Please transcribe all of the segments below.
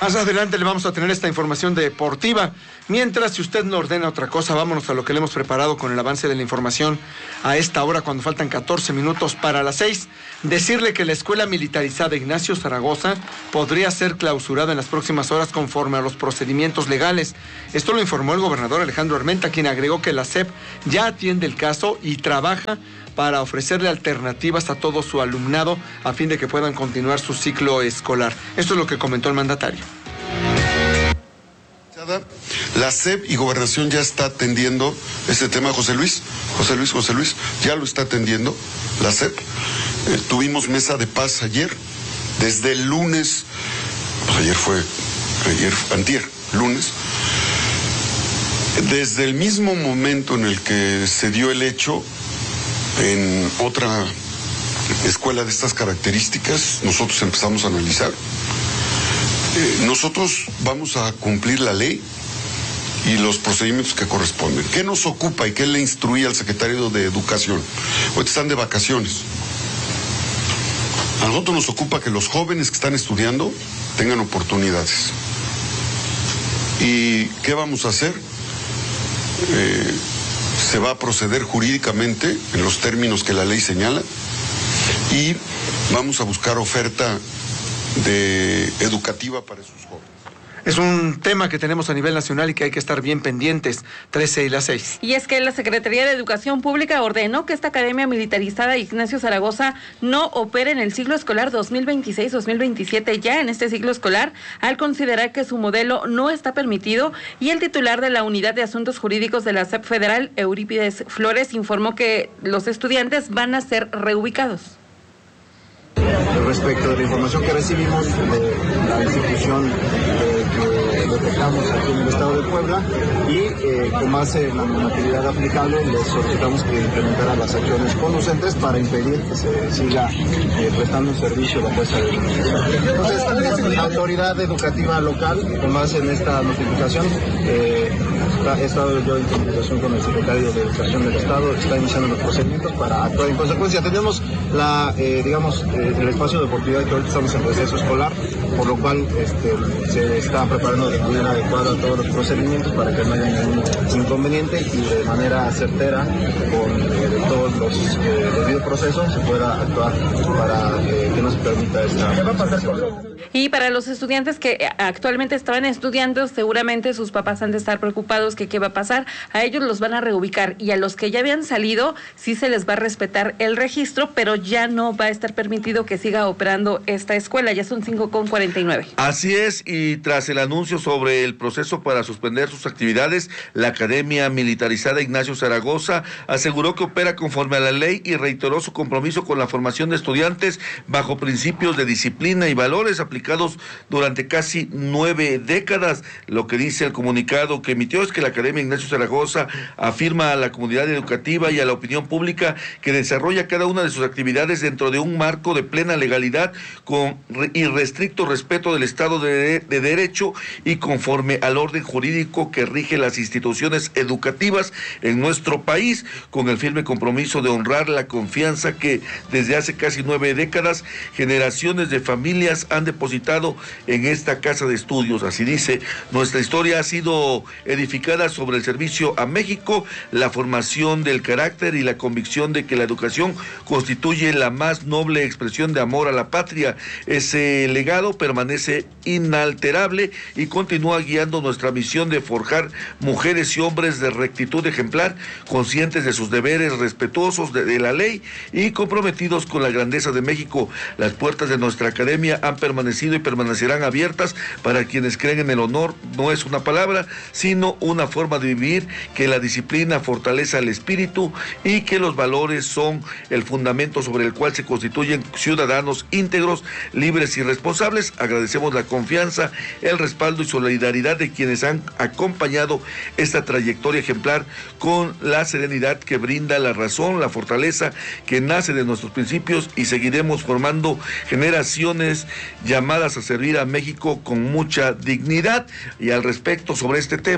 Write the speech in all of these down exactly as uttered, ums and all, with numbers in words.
Más adelante le vamos a tener esta información deportiva. Mientras, si usted no ordena otra cosa, vámonos a lo que le hemos preparado con el avance de la información a esta hora, cuando faltan catorce minutos para las seis. Decirle que la Escuela Militarizada Ignacio Zaragoza podría ser clausurada en las próximas horas conforme a los procedimientos legales. Esto lo informó el gobernador Alejandro Armenta, quien agregó que la S E P ya atiende el caso y trabaja para ofrecerle alternativas a todo su alumnado a fin de que puedan continuar su ciclo escolar. Esto es lo que comentó el mandatario. La S E P y Gobernación ya está atendiendo este tema. José Luis, José Luis, José Luis, ya lo está atendiendo la S E P. Eh, tuvimos mesa de paz ayer, desde el lunes, pues ayer fue, ayer, antier, lunes, desde el mismo momento en el que se dio el hecho, en otra escuela de estas características, nosotros empezamos a analizar. Eh, nosotros vamos a cumplir la ley y los procedimientos que corresponden. ¿Qué nos ocupa y qué le instruía al secretario de Educación? Ahorita están de vacaciones. A nosotros nos ocupa que los jóvenes que están estudiando tengan oportunidades. ¿Y qué vamos a hacer? Eh, se va a proceder jurídicamente en los términos que la ley señala y vamos a buscar oferta de educativa para esos jóvenes. Es un tema que tenemos a nivel nacional y que hay que estar bien pendientes. trece y las seis. Y es que la Secretaría de Educación Pública ordenó que esta Academia Militarizada Ignacio Zaragoza no opere en el ciclo escolar dos mil veintiséis dos mil veintisiete, ya en este ciclo escolar, al considerar que su modelo no está permitido, y el titular de la Unidad de Asuntos Jurídicos de la S E P Federal, Eurípides Flores, informó que los estudiantes van a ser reubicados. Respecto de la información que recibimos de la institución eh, que detectamos aquí en el estado de Puebla y eh, con base en la normatividad aplicable, les solicitamos que implementara las acciones conducentes para impedir que se siga eh, prestando un servicio a la fuerza de educación. Entonces, la autoridad educativa local, con base en esta notificación, eh, he estado yo en comunicación con el secretario de Educación del Estado, está iniciando los procedimientos para actuar en consecuencia. Tenemos la, eh, digamos, eh, el espacio de oportunidad que ahorita estamos en receso escolar, por lo cual este, se está preparando de manera adecuada todos los procedimientos para que no haya ningún inconveniente y de manera certera, con eh, todos los eh, debidos procesos, se pueda actuar para eh, que no se permita esta. ¿Qué va a pasar con Y para los estudiantes que actualmente estaban estudiando, seguramente sus papás han de estar preocupados que qué va a pasar. A ellos los van a reubicar, y a los que ya habían salido sí se les va a respetar el registro, pero ya no va a estar permitido que siga operando esta escuela. Ya son cinco con cuarenta y nueve. Así es, y tras el anuncio sobre el proceso para suspender sus actividades, la Academia Militarizada Ignacio Zaragoza aseguró que opera conforme a la ley y reiteró su compromiso con la formación de estudiantes bajo principios de disciplina y valores aplicados durante casi nueve décadas. Lo que dice el comunicado que emitió es que la Academia Ignacio Zaragoza afirma a la comunidad educativa y a la opinión pública que desarrolla cada una de sus actividades dentro de un marco de plena legalidad, con irrestricto respeto del Estado de, de Derecho y conforme al orden jurídico que rige las instituciones educativas en nuestro país, con el firme compromiso de honrar la confianza que desde hace casi nueve décadas generaciones de familias han depositado en esta casa de estudios. Así dice, nuestra historia ha sido edificada sobre el servicio a México, la formación del carácter y la convicción de que la educación constituye la más noble expresión de amor a la patria. Ese legado permanece inalterable y continúa guiando nuestra misión de forjar mujeres y hombres de rectitud ejemplar, conscientes de sus deberes, respetuosos de, de la ley y comprometidos con la grandeza de México. Las puertas de nuestra academia han permanecido y permanecerán abiertas para quienes creen en el honor. No es una palabra, sino una forma de vivir, que la disciplina fortalece el espíritu y que los valores son el fundamento sobre el cual se constituyen ciudadanos íntegros, libres y responsables. Agradecemos la confianza, el respaldo y solidaridad de quienes han acompañado esta trayectoria ejemplar con la serenidad que brinda la razón, la fortaleza que nace de nuestros principios, y seguiremos formando generaciones llamadas a servir a México con mucha dignidad. Y al respecto sobre este tema, la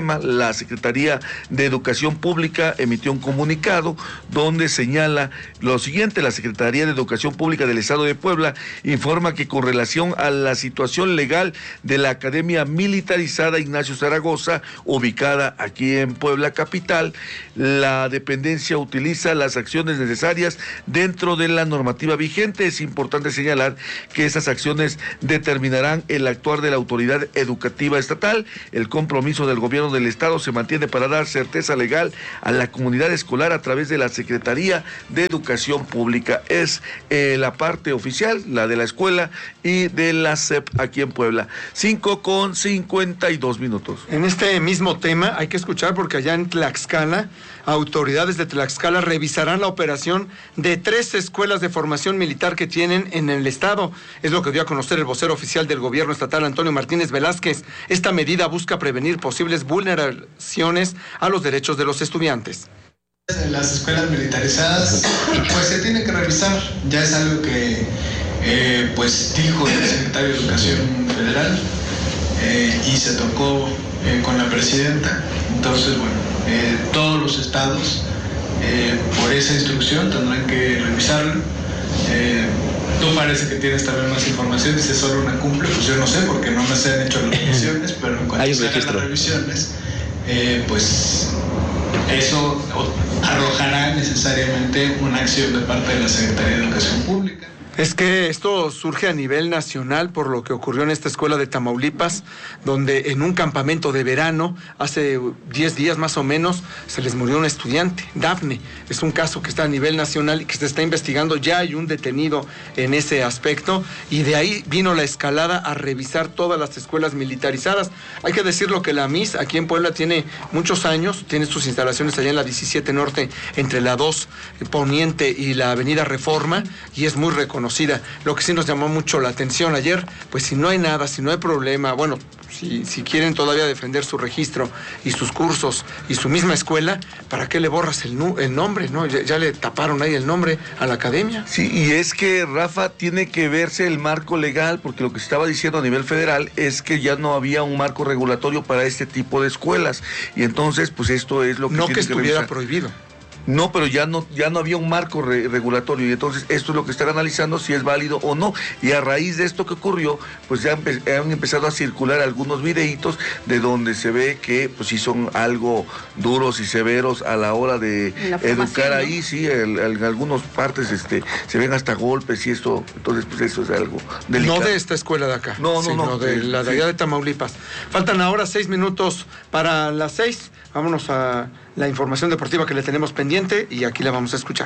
la Secretaría de Educación Pública emitió un comunicado donde señala lo siguiente: la Secretaría de Educación Pública del Estado de Puebla informa que con relación a la situación legal de la Academia Militarizada Ignacio Zaragoza, ubicada aquí en Puebla capital, la dependencia utiliza las acciones necesarias dentro de la normativa vigente. Es importante señalar que esas acciones determinarán el actuar de la autoridad educativa estatal. El compromiso del gobierno del estado se mantiene para dar certeza legal a la comunidad escolar a través de la Secretaría de Educación Pública. Es eh, la parte oficial, la de la escuela y de la S E P aquí en Puebla. cinco con cincuenta y dos minutos. En este mismo tema hay que escuchar, porque allá en Tlaxcala, autoridades de Tlaxcala revisarán la operación de tres escuelas de formación militar que tienen en el estado. Es lo que dio a conocer el vocero oficial del gobierno estatal, Antonio Martínez Velázquez. Esta medida busca prevenir posibles vulneraciones a los derechos de los estudiantes. En las escuelas militarizadas, pues se tiene que revisar. Ya es algo que eh, pues dijo el secretario de Educación Federal eh, y se tocó eh, con la presidenta. Entonces, bueno, eh, todos los estados eh, por esa instrucción tendrán que revisarlo. Eh, tú parece que tienes también más información, dice solo una cumple, pues yo no sé porque no me se han hecho las revisiones, pero en cuanto se hagan las revisiones, eh, pues eso arrojará necesariamente una acción de parte de la Secretaría de Educación Pública. Es que esto surge a nivel nacional por lo que ocurrió en esta escuela de Tamaulipas, donde en un campamento de verano, hace diez días más o menos, se les murió un estudiante, Dafne. Es un caso que está a nivel nacional y que se está investigando. Ya hay un detenido en ese aspecto, y de ahí vino la escalada a revisar todas las escuelas militarizadas. Hay que decirlo que la M I S aquí en Puebla tiene muchos años, tiene sus instalaciones allá en la diecisiete Norte, entre la dos Poniente y la Avenida Reforma, y es muy reconocida. Lo que sí nos llamó mucho la atención ayer, pues si no hay nada, si no hay problema, bueno, si, si quieren todavía defender su registro y sus cursos y su misma escuela, ¿para qué le borras el, el nombre, no? Ya, ya le taparon ahí el nombre a la academia. Sí, y es que, Rafa, tiene que verse el marco legal, porque lo que se estaba diciendo a nivel federal es que ya no había un marco regulatorio para este tipo de escuelas, y entonces, pues esto es lo que no tiene que estuviera que prohibido. No, pero ya no ya no había un marco re regulatorio, y entonces esto es lo que están analizando, si es válido o no. Y a raíz de esto que ocurrió, pues ya empe han empezado a circular algunos videitos de donde se ve que pues sí son algo duros y severos a la hora de educar ahí, ¿no? Sí, en algunas partes este se ven hasta golpes y esto, entonces pues eso es algo delicado. No de esta escuela de acá, no, no, sino no, de sí, la de allá de Tamaulipas. Faltan ahora seis minutos para las seis. Vámonos a la información deportiva que le tenemos pendiente y aquí la vamos a escuchar.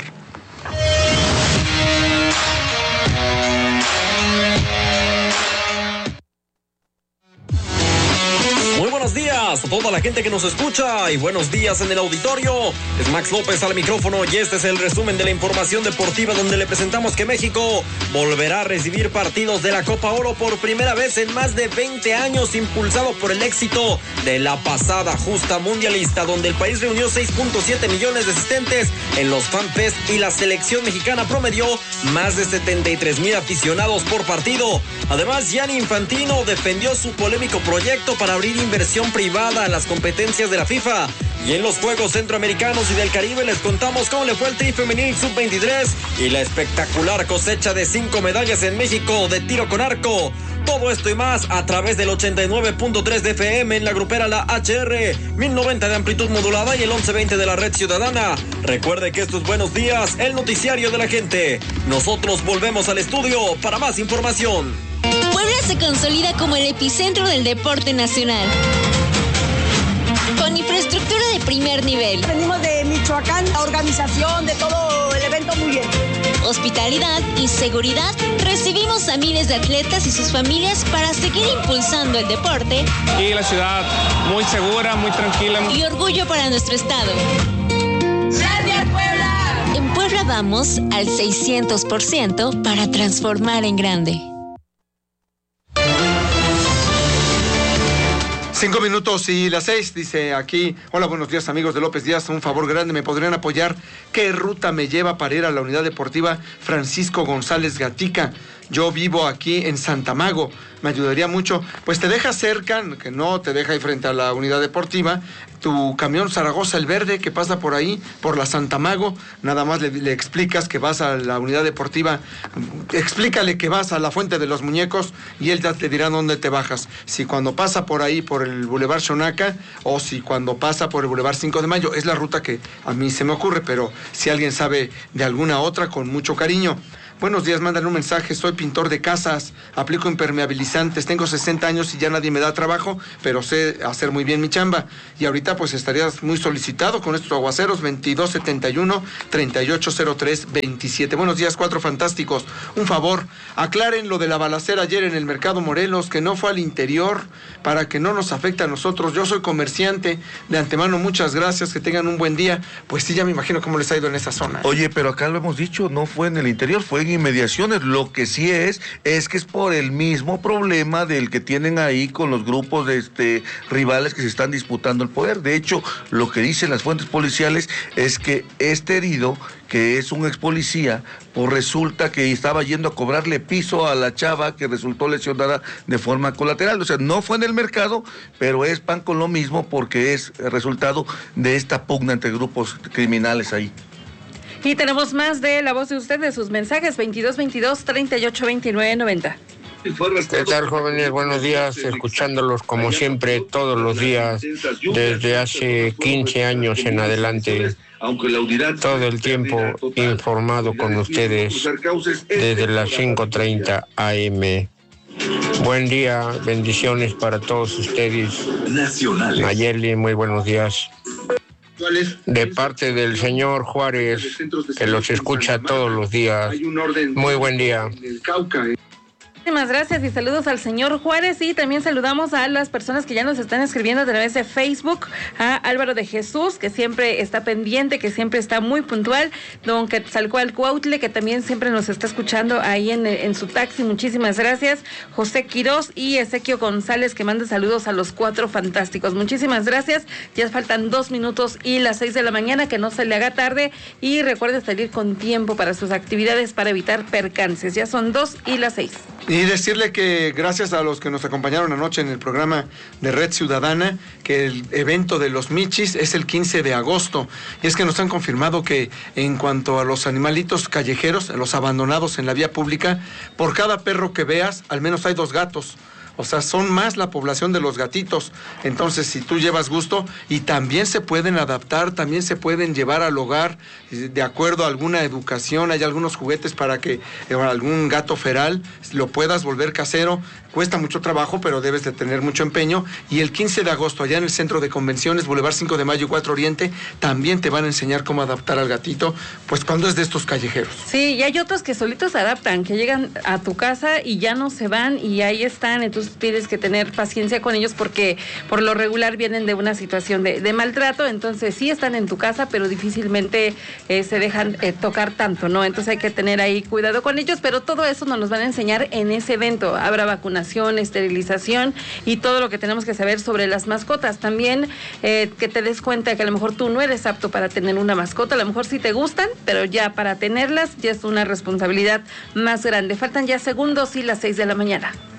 Muy buenos días a toda la gente que nos escucha y buenos días en el auditorio. Es Max López al micrófono y este es el resumen de la información deportiva, donde le presentamos que México volverá a recibir partidos de la Copa Oro por primera vez en más de veinte años, impulsado por el éxito de la pasada justa mundialista, donde el país reunió seis punto siete millones de asistentes en los FanFest y la selección mexicana promedió más de setenta y tres mil aficionados por partido. Además, Gianni Infantino defendió su polémico proyecto para abrir inversión privada a las competencias de la FIFA. Y en los Juegos Centroamericanos y del Caribe les contamos cómo le fue al Tri Femenil sub veintitrés y la espectacular cosecha de cinco medallas en México de tiro con arco. Todo esto y más a través del ochenta y nueve punto tres de F M en la grupera La H R, mil noventa de amplitud modulada y el once veinte de la red ciudadana. Recuerde que esto es Buenos Días, el noticiario de la gente. Nosotros volvemos al estudio para más información. Puebla se consolida como el epicentro del deporte nacional, con infraestructura de primer nivel. Venimos de Michoacán, la organización de todo el evento muy bien. Hospitalidad y seguridad. Recibimos a miles de atletas y sus familias para seguir impulsando el deporte. Y la ciudad muy segura, muy tranquila. Y orgullo para nuestro estado. ¡Gracias, Puebla! En Puebla vamos al seiscientos por ciento para transformar en grande. Cinco minutos y las seis, dice aquí. Hola, buenos días, amigos de López Díaz. Un favor grande, ¿me podrían apoyar? ¿Qué ruta me lleva para ir a la unidad deportiva Francisco González Gatica? yo vivo aquí en Santamago, me ayudaría mucho. Pues te deja cerca, que no te deja ahí frente a la unidad deportiva, tu camión Zaragoza el Verde que pasa por ahí, por la Santamago, nada más le, le explicas que vas a la unidad deportiva, explícale que vas a la Fuente de los Muñecos y él ya te dirá dónde te bajas. Si cuando pasa por ahí, por el Boulevard Xonaca, o si cuando pasa por el Boulevard cinco de Mayo, es la ruta que a mí se me ocurre, pero si alguien sabe de alguna otra, con mucho cariño. Buenos días, mandan un mensaje, soy pintor de casas, aplico impermeabilizantes, tengo sesenta años y ya nadie me da trabajo, pero sé hacer muy bien mi chamba. Y ahorita pues estarías muy solicitado con estos aguaceros. Veintidós setenta y uno, treinta y ocho cero tres, veintisiete. Buenos días, Cuatro Fantásticos. Un favor, aclaren lo de la balacera ayer en el Mercado Morelos, que no fue al interior, para que no nos afecte a nosotros. Yo soy comerciante, de antemano muchas gracias, que tengan un buen día. Pues sí, ya me imagino cómo les ha ido en esa zona. Oye, pero acá lo hemos dicho, no fue en el interior, fue en inmediaciones. Lo que sí es, es que es por el mismo problema del que tienen ahí con los grupos de este rivales que se están disputando el poder. De hecho, lo que dicen las fuentes policiales es que este herido, que es un ex policía, pues resulta que estaba yendo a cobrarle piso a la chava que resultó lesionada de forma colateral. O sea, no fue en el mercado, pero es pan con lo mismo porque es el resultado de esta pugna entre grupos criminales ahí. Y tenemos más de la voz de usted, de sus mensajes, veintidós veintidós, treinta y ocho veintinueve noventa. ¿Qué tal, jóvenes? Buenos días, escuchándolos como siempre, todos los días, desde hace quince años en adelante, todo el tiempo informado con ustedes desde las cinco treinta a eme. Buen día, bendiciones para todos ustedes. Nayeli, muy buenos días. De parte del señor Juárez, que los escucha todos los días. Muy buen día. Muchísimas gracias y saludos al señor Juárez, y también saludamos a las personas que ya nos están escribiendo a través de Facebook, a Álvaro de Jesús, que siempre está pendiente, que siempre está muy puntual, don Quetzalcóatl Cuautle, que también siempre nos está escuchando ahí en, en su taxi, muchísimas gracias, José Quirós y Ezequiel González, que manda saludos a los Cuatro Fantásticos, muchísimas gracias. Ya faltan dos minutos y las seis de la mañana, que no se le haga tarde, y recuerde salir con tiempo para sus actividades para evitar percances. Ya son dos y las seis. Y decirle que gracias a los que nos acompañaron anoche en el programa de Red Ciudadana, que el evento de los Michis es el quince de agosto. Y es que nos han confirmado que en cuanto a los animalitos callejeros, los abandonados en la vía pública, por cada perro que veas, al menos hay dos gatos. O sea, son más la población de los gatitos. Entonces, si tú llevas gusto, y también se pueden adaptar, también se pueden llevar al hogar de acuerdo a alguna educación. Hay algunos juguetes para que eh, algún gato feral lo puedas volver casero. Cuesta mucho trabajo, pero debes de tener mucho empeño. Y el quince de agosto, allá en el Centro de Convenciones, Boulevard cinco de Mayo y cuatro Oriente, también te van a enseñar cómo adaptar al gatito, pues cuando es de estos callejeros. Sí, y hay otros que solitos se adaptan, que llegan a tu casa y ya no se van, y ahí están. Entonces tienes que tener paciencia con ellos, porque por lo regular vienen de una situación de, de maltrato. Entonces sí están en tu casa, pero difícilmente eh, se dejan eh, tocar tanto, ¿no? Entonces hay que tener ahí cuidado con ellos, pero todo eso nos los van a enseñar en ese evento. Habrá vacunación, esterilización y todo lo que tenemos que saber sobre las mascotas. También eh, que te des cuenta que a lo mejor tú no eres apto para tener una mascota, a lo mejor sí te gustan, pero ya para tenerlas ya es una responsabilidad más grande. Faltan ya segundos y las seis de la mañana.